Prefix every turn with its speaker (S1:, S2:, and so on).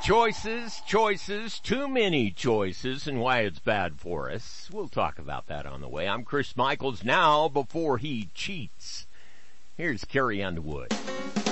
S1: Choices, too many choices, and why it's bad for us. We'll talk about that on the way. I'm Chris Michaels. Now, before he cheats, here's Carrie Underwood.